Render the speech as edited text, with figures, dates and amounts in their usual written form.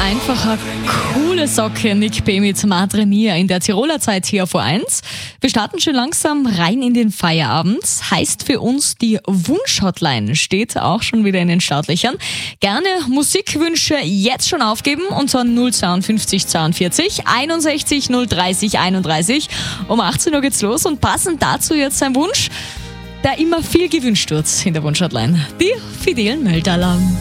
einfach eine coole Socke, Nick B. mit Madre Mia in der Tiroler Zeit hier auf O1. Wir starten schon langsam rein in den Feierabend. Heißt für uns, die Wunsch-Hotline steht auch schon wieder in den Startlöchern. Gerne Musikwünsche jetzt schon aufgeben unter 052 42 61 030 31. Um 18 Uhr geht's los und passend dazu jetzt ein Wunsch, der immer viel gewünscht wird in der Wunsch-Hotline. Die fidelen Meldaler.